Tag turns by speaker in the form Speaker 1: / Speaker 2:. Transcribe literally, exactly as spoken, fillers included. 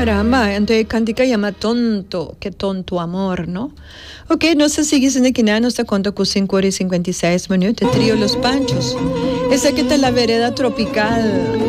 Speaker 1: Caramba, entonces cantica llama tonto, qué tonto amor, ¿no? Ok, no se sigue sin que nada, nos está contando con cinco horas y cincuenta y seis minutos, trío Los Panchos. Esa que está en la vereda tropical.